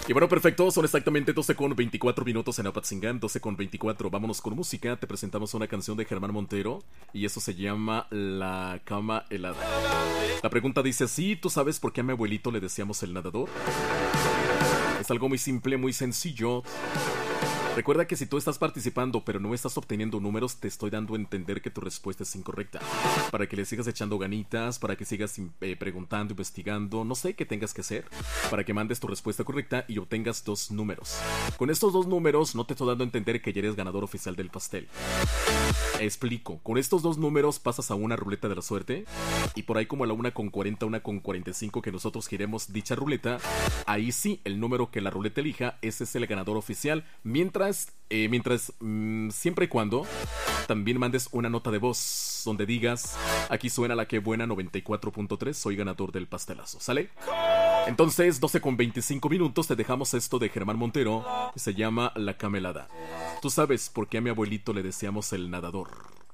Y bueno, perfecto, son exactamente 12 con 24 minutos en Apatzingán, 12 con 24. Vámonos con música, te presentamos una canción de Germán Montero y eso se llama La Cama Helada. La pregunta dice así, ¿tú sabes por qué a mi abuelito le decíamos el nadador? Es algo muy simple, muy sencillo. Recuerda que si tú estás participando pero no estás obteniendo números, te estoy dando a entender que tu respuesta es incorrecta. Para que le sigas echando ganitas, para que sigas preguntando, investigando, no sé qué tengas que hacer, para que mandes tu respuesta correcta y obtengas 2 números. Con estos 2 números no te estoy dando a entender que ya eres ganador oficial del pastel. Explico, con estos 2 números pasas a una ruleta de la suerte y por ahí como a la 1:40, 1:45 que nosotros giremos dicha ruleta, ahí sí, el número que la ruleta elija, ese es el ganador oficial, mientras siempre y cuando también mandes una nota de voz donde digas, aquí suena la que buena 94.3, soy ganador del pastelazo, ¿sale? Entonces, 12 con 25 minutos, te dejamos esto de Germán Montero, que se llama La Cama Helada. Tú sabes por qué a mi abuelito le decíamos el nadador.